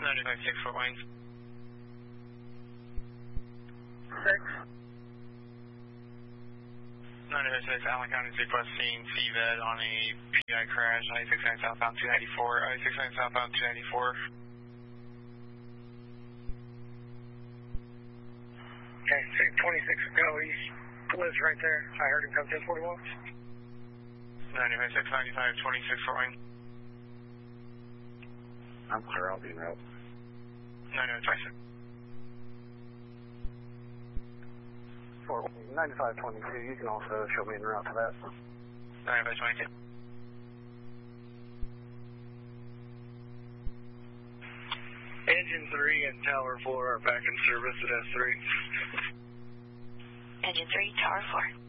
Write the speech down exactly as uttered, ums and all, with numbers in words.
ninety-five, six foot wings. Six. ninety-five, six, Allen County requesting C V E D on a P I crash, I sixty-nine southbound two ninety-four, I sixty-nine southbound two ninety-four. Okay, six twenty-six, go, he's lives right there. I heard him come ten forty-one. ninety-five, six, ninety-five, twenty-six foot wing. I'm clear, I'll be in route. ninety-five, twenty-six. For ninety-five twenty-two, you can also show me en route to that. ninety-five, twenty-two. Engine three and Tower four are back in service at S three. Engine three, Tower four.